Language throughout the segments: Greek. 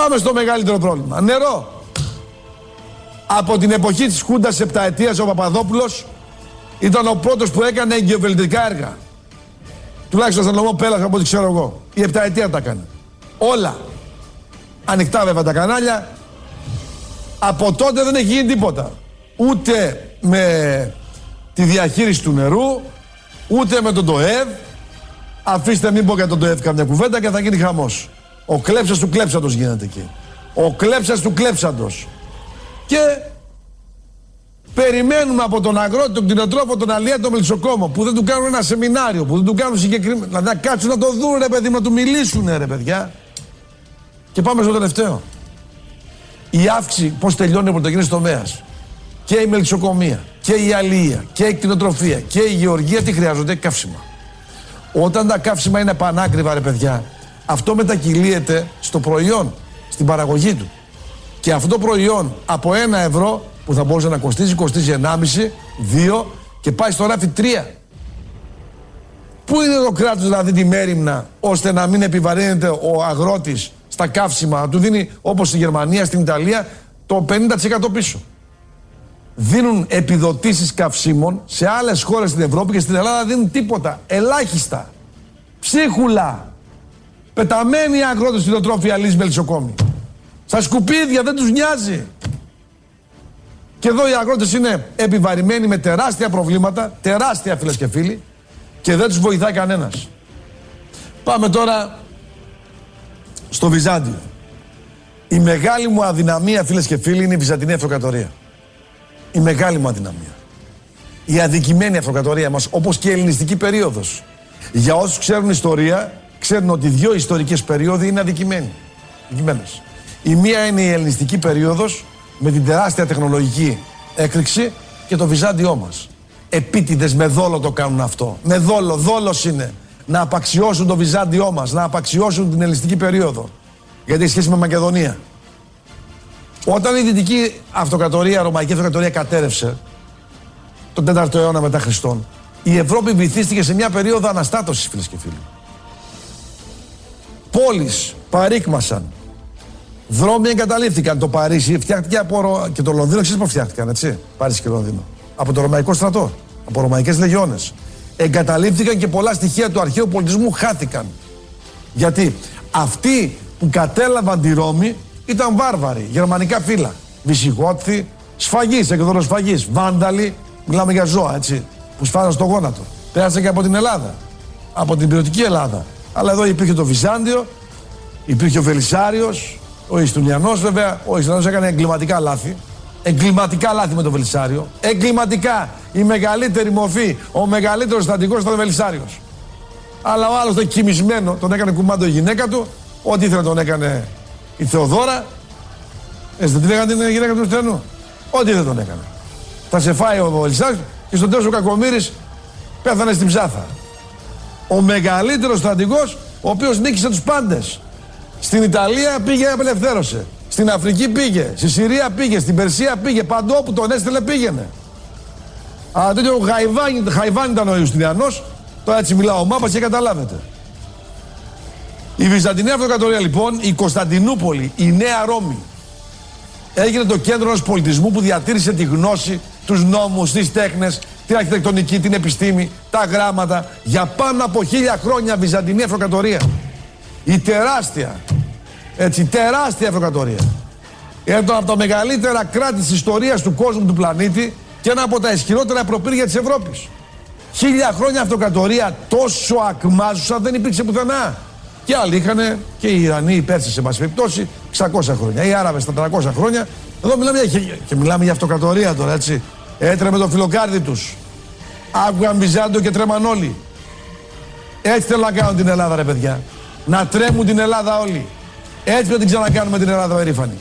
Πάμε στο μεγαλύτερο πρόβλημα. Νερό. Από την εποχή της Χούντας επταετίας ο Παπαδόπουλος ήταν ο πρώτος που έκανε εγκυοβελτικά έργα. Τουλάχιστον στον νομό Πέλαγα από ό,τι ξέρω εγώ. Η επταετία τα έκανε. Όλα. Ανοιχτά βέβαια τα κανάλια. Από τότε δεν έχει γίνει τίποτα. Ούτε με τη διαχείριση του νερού, ούτε με τον ΤΟΕΒ. Αφήστε μην πω για τον ΤΟΕΒ καμιά κουβέντα και θα γίνει χαμός. Ο κλέψας του κλέψαντος γίνεται εκεί. Ο κλέψας του κλέψαντος. Και περιμένουμε από τον αγρότη, τον κτηνοτρόφο, τον αλλιέα, τον μελισσοκόμο που δεν του κάνουν ένα σεμινάριο, που δεν του κάνουν συγκεκριμένα. Δηλαδή να κάτσουν να το δουν, ρε παιδί, να του μιλήσουν, ρε παιδιά. Και πάμε στο τελευταίο. Η αύξηση, πώς τελειώνει ο πρωτογενής τομέας. Και η μελισσοκομεία, και η αλληλεία, και η κτηνοτροφία, και η γεωργία, τι χρειάζονται? Καύσιμα. Όταν τα καύσιμα είναι πανάκριβα, ρε παιδιά, αυτό μετακυλίεται στο προϊόν, στην παραγωγή του. Και αυτό το προϊόν από 1 ευρώ που θα μπορούσε να κοστίζει 1,5, 2 και πάει στο ράφι 3. Πού είναι το κράτος δηλαδή τη μέριμνα ώστε να μην επιβαρύνεται ο αγρότης στα καύσιμα, να του δίνει όπως στη Γερμανία, στην Ιταλία το 50% πίσω. Δίνουν επιδοτήσεις καυσίμων σε άλλες χώρες στην Ευρώπη και στην Ελλάδα δίνουν τίποτα, ελάχιστα. Ψίχουλα. Πεταμένοι αγρότες, κτηνοτρόφοι, αλείς, μελισσοκόμοι. Στα σκουπίδια, δεν τους νοιάζει. Και εδώ οι αγρότες είναι επιβαρημένοι με τεράστια προβλήματα, τεράστια φίλες και φίλοι, και δεν τους βοηθάει κανένας. Πάμε τώρα στο Βυζάντιο. Η μεγάλη μου αδυναμία, φίλες και φίλοι, είναι η Βυζαντινή Αυτοκρατορία. Η μεγάλη μου αδυναμία. Η αδικημένη αυτοκρατορία μας, όπως και η ελληνιστική περίοδος. Για όσους ξέρουν ιστορία, ξέρουν ότι 2 ιστορικές περίοδοι είναι αδικημένες. Η μία είναι η ελληνιστική περίοδος με την τεράστια τεχνολογική έκρηξη και το Βυζάντιό μας. Επίτηδες με δόλο το κάνουν αυτό. Με δόλο, δόλος είναι. Να απαξιώσουν το Βυζάντιό μας, να απαξιώσουν την ελληνιστική περίοδο. Γιατί έχει σχέση με Μακεδονία. Όταν η δυτική αυτοκρατορία, ρωμαϊκή αυτοκρατορία κατέρευσε τον 4ο αιώνα μετά Χριστόν, η Ευρώπη βυθίστηκε σε μια περίοδο αναστάτωσης, φίλες και φίλοι. Πόλεις παρήκμασαν. Δρόμοι εγκαταλείφθηκαν. Το Παρίσι φτιάχτηκε και το Λονδίνο, ξέρεις πώς φτιάχτηκαν, έτσι. Παρίσι και Λονδίνο. Από το ρωμαϊκό στρατό. Από ρωμαϊκές λεγιώνες. Εγκαταλείφθηκαν και πολλά στοιχεία του αρχαίου πολιτισμού χάθηκαν. Γιατί αυτοί που κατέλαβαν τη Ρώμη ήταν βάρβαροι, γερμανικά φύλλα. Βυσιγότθοι, σφαγείς, εκδόλος σφαγείς. Βάνταλοι, μιλάμε για ζώα, έτσι. Που σφάγαν στο γόνατο. Πέρασαν και από την Ελλάδα. Από την υπηρετική Ελλάδα. Αλλά εδώ υπήρχε το Βυζάντιο, υπήρχε ο Βελισσάριος. Ο Ιστουνιανός βέβαια, ο Ιστουνιανός έκανε εγκληματικά λάθη. Εγκληματικά λάθη με το Βελισσάριο. Εγκληματικά. Η μεγαλύτερη μορφή, ο μεγαλύτερος στρατηγός ήταν ο Βελισσάριος. Αλλά ο άλλος το κοιμισμένο, τον έκανε κουμάντο η γυναίκα του. Ό,τι ήθελε τον έκανε η Θεοδώρα. Δεν την έκανε την γυναίκα του Ιστουνιανού. Ό,τι ήθελε τον έκανε. Θα σε φάει ο Βελισσάριος και στον τέλος ο Κακομοίρης πέθανε στην ψάθα. Ο μεγαλύτερος στρατηγός, ο οποίος νίκησε τους πάντες. Στην Ιταλία πήγε, απελευθέρωσε. Στην Αφρική πήγε. Στη Συρία πήγε. Στην Περσία πήγε. Παντού όπου τον έστειλε πήγαινε. Αλλά τέτοιο Χαϊβάν ήταν ο Ιουστινιανός. Τώρα έτσι μιλάω μάπας και καταλάβετε. Η Βυζαντινή Αυτοκρατορία λοιπόν, η Κωνσταντινούπολη, η Νέα Ρώμη, έγινε το κέντρο ενός πολιτισμού που διατήρησε τη γνώση, τους νόμους, τις τέχνες, την αρχιτεκτονική, την επιστήμη, τα γράμματα. Για πάνω από 1000 χρόνια Βυζαντινή Αυτοκρατορία. Η τεράστια, έτσι, τεράστια αυτοκρατορία. Ήταν από τα μεγαλύτερα κράτη της ιστορίας του κόσμου, του πλανήτη και ένα από τα ισχυρότερα προπύργια της Ευρώπης. 1000 χρόνια αυτοκρατορία τόσο ακμάζουσα δεν υπήρξε πουθενά. Και άλλοι είχαν, και οι Ιρανοί, οι Πέρσες, σε πάση περιπτώσει, 600 χρόνια. Οι Άραβες τα 300 χρόνια. Εδώ μιλάμε για αυτοκρατορία τώρα, έτσι. Έτρεμε το φιλοκάρδι τους. Άκουγαν Βυζάντιο και τρέμαν όλοι. Έτσι θέλω να κάνουν την Ελλάδα, ρε παιδιά. Να τρέμουν την Ελλάδα όλοι. Έτσι να την ξανακάνουμε την Ελλάδα περήφανη.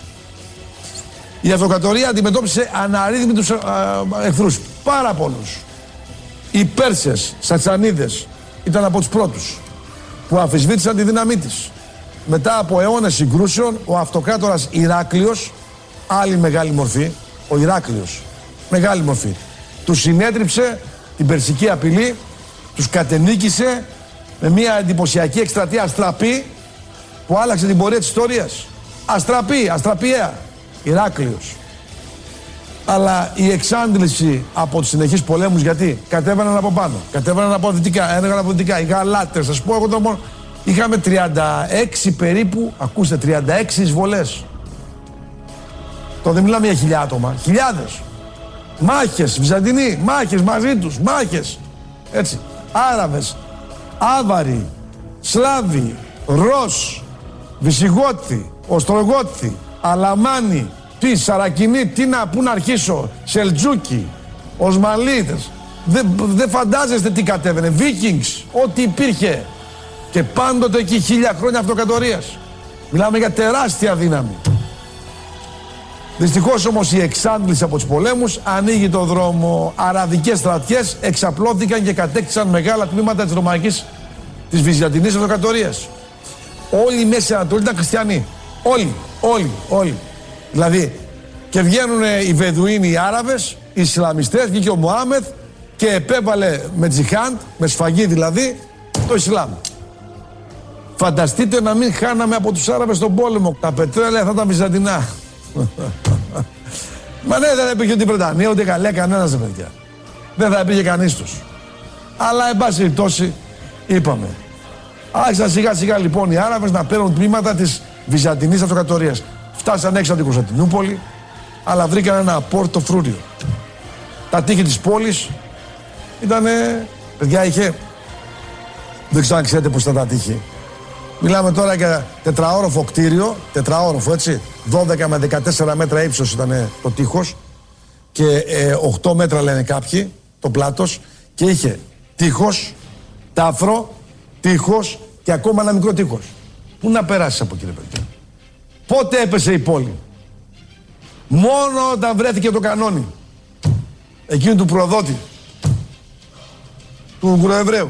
Η αυτοκρατορία αντιμετώπισε αναρρύθμιτους εχθρούς. Πάρα πολλούς. Οι Πέρσες, Σατσανίδες, ήταν από τους πρώτους που αμφισβήτησαν τη δύναμή της. Μετά από αιώνες συγκρούσεων, ο αυτοκράτορας Ηράκλειος, άλλη μεγάλη μορφή, ο Ηράκλειος, μεγάλη μορφή, τους συνέτριψε την περσική απειλή, τους κατενίκησε με μια εντυπωσιακή εκστρατεία αστραπή που άλλαξε την πορεία της ιστορίας. Αστραπιαία. Ηράκλειος. Αλλά η εξάντληση από τους συνεχείς πολέμους, γιατί κατέβαιναν από πάνω, κατέβαιναν από δυτικά, έλεγαν από δυτικά, οι γαλάτες, θα σου πω εγώ το μόνο. Είχαμε 36 περίπου, ακούστε, 36 εισβολές. Τώρα δεν μιλάμε για 1000 άτομα, χιλιάδες. Μάχες, Βυζαντινοί, μάχες μαζί τους, μάχες. Έτσι. Άραβες, Άβαροι, Σλάβοι, Ρος, Βυσιγότοι, Οστρογότοι, Αλαμάνοι, Σαρακινοί, πού να αρχίσω, Σελτζούκοι, Οσμαλίτες. Δεν φαντάζεστε τι κατέβαινε. Βίκινγκς, ό,τι υπήρχε. Και πάντοτε εκεί 1000 χρόνια αυτοκρατορίας. Μιλάμε για τεράστια δύναμη. Δυστυχώς όμως η εξάντληση από τους πολέμους ανοίγει το δρόμο. Αραβικές στρατιές εξαπλώθηκαν και κατέκτησαν μεγάλα τμήματα της Βυζαντινής αυτοκρατορίας. Όλη η Μέση Ανατολή ήταν χριστιανοί. Όλοι. Δηλαδή, και βγαίνουν οι Βεδουίνοι, οι Άραβες, οι Ισλαμιστές, βγήκε ο Μωάμεθ και επέβαλε με τζιχάντ, με σφαγή δηλαδή, το Ισλάμ. Φανταστείτε να μην χάναμε από τους Άραβες τον πόλεμο. Τα πετρέλαια θα ήταν βυζαντινά. Μα ναι, δεν θα υπήρχε ούτε η Βρετανία, ούτε η Γαλλία, κανένας δεν παιδιά. Δεν θα υπήρχε κανείς τους. Αλλά, εν πάση περιπτώσει, είπαμε. Άρχισαν σιγά σιγά λοιπόν οι Άραβες να παίρνουν τμήματα της Βυζαντινής αυτοκρατορίας. Φτάσαν έξω από την Κωνσταντινούπολη, αλλά βρήκαν ένα πόρτο φρούριο. Τα τείχη της πόλης ήτανε, παιδιά, δεν ξέρω αν ξέρετε πώς ήταν τα τείχη. Μιλάμε τώρα για τετραόροφο κτίριο, τετραόροφο έτσι, 12 με 14 μέτρα ύψος ήταν το τείχος και 8 μέτρα λένε κάποιοι, το πλάτος, και είχε τείχος, τάφρο, τείχος και ακόμα ένα μικρό τείχος. Πού να περάσεις από εκεί, ρε παιδιά? Πότε έπεσε η πόλη? Μόνο όταν βρέθηκε το κανόνι. Εκείνου του προδότη. Του Ουγγροεβραίου.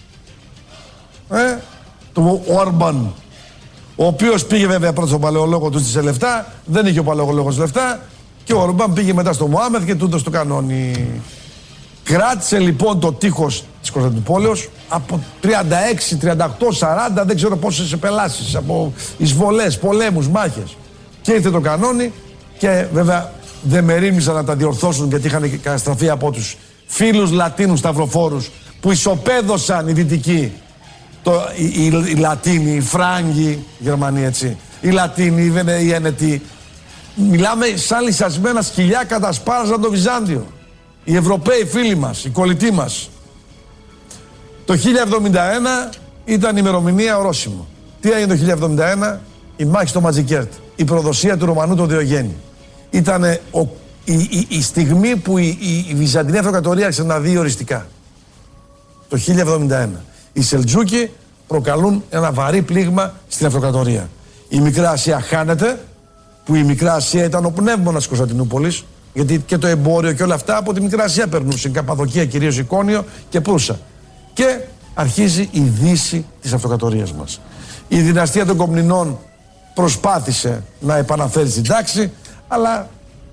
Του Όρμπαν. Ο οποίος πήγε βέβαια πρώτα στον παλαιολόγο του στις λεφτά. Δεν είχε ο παλαιολόγος λεφτά. Και ο Όρμπαν πήγε μετά στο Μωάμεθ και του έδωσε το κανόνι. Κράτησε λοιπόν το τείχος της Κωνσταντινούπολης από 36, 38, 40, δεν ξέρω πόσες επελάσεις, από εισβολές, πολέμους, μάχες. Και ήρθε το κανόνι και βέβαια δεν μερίμνησαν να τα διορθώσουν, γιατί είχαν καταστραφεί από τους φίλους Λατίνους σταυροφόρους που ισοπαίδωσαν οι Δυτικοί, οι Λατίνοι, οι Φράγκοι, οι Γερμανοί έτσι, οι Λατίνοι, οι Ένετοι. Μιλάμε σαν λυσασμένα σκυλιά, κατασπάραζαν το Βυζάντιο. Οι Ευρωπαίοι φίλοι μας, οι κολλητοί μας. Το 1071 ήταν η ημερομηνία ορόσημο. Τι έγινε το 1071? Η μάχη στο Ματζικέρτ. Η προδοσία του Ρωμανού τον Διογέννη. Ήταν η στιγμή που η Βυζαντινή Αυτοκρατορία άρχισε να δει οριστικά. Το 1071. Οι Σελτζούκοι προκαλούν ένα βαρύ πλήγμα στην Αυτοκρατορία. Η Μικρά Ασία χάνεται, που η Μικρά Ασία ήταν ο πνεύμονας της Κωνσταντινούπολης, γιατί και το εμπόριο και όλα αυτά από τη Μικρά Ασία περνούσε, Καπαδοκία, κυρίως Εικόνιο και Προύσα. Και αρχίζει η δύση της Αυτοκρατορίας μας. Η δυναστεία των Κομνηνών προσπάθησε να επαναφέρει την τάξη, αλλά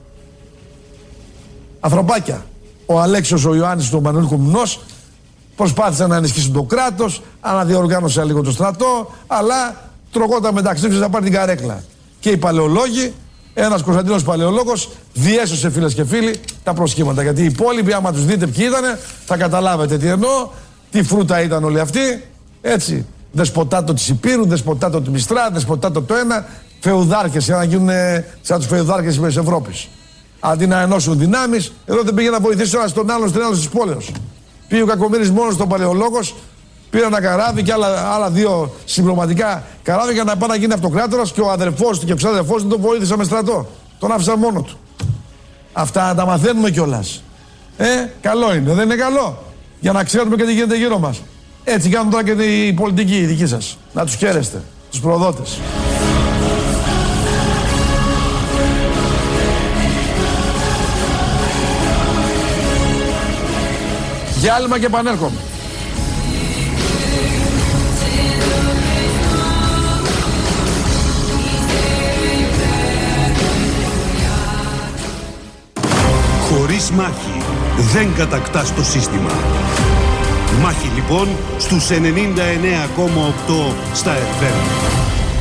ανθρωπάκια. Ο Αλέξιος, ο Ιωάννης, ο Μανουήλ Κομνηνός προσπάθησαν να ενισχύσουν το κράτος, αναδιοργάνωσαν λίγο το στρατό, αλλά τρογόταν μεταξύ τους να πάρει την καρέκλα. Και οι παλαιολόγοι, ένας Κωνσταντίνος παλαιολόγος, διέσωσε, φίλες και φίλοι, τα προσχήματα. Γιατί οι υπόλοιποι, άμα τους δείτε ποιοι ήτανε, θα καταλάβετε τι εννοώ, τι φρούτα ήταν όλοι αυτοί. Έτσι. Δεσποτάτο της Υπήρου, δεσποτάτο του Μιστρά, δεσποτάτο το ένα, φεουδάρχες, για να γίνουν σαν τους φεουδάρχες της Ευρώπης. Αντί να ενώσουν δυνάμεις, εδώ δεν πήγε να βοηθήσει ένα τον άλλον στην άλλη της πόλεως. Πήγε ο Κακομοίρης μόνος στον παλαιολόγος, πήρε ένα καράβι και άλλα δύο συμπληρωματικά καράβια για να πάει να γίνει αυτοκράτορας, και ο αδερφός του και ο ξάδερφός του τον βοήθησαν με στρατό. Τον άφησαν μόνο του. Αυτά τα μαθαίνουμε κιόλας. Καλό είναι, δεν είναι καλό? Για να ξέρουμε και τι γίνεται γύρω μας. Έτσι κάνουν τώρα και οι πολιτικοί, οι δικοί σας. Να τους χαίρεστε, τους προδότες. Διάλειμμα και επανέρχομαι. Χωρίς μάχη δεν κατακτάς το σύστημα. Μάχη λοιπόν στους 99,8 στα FM.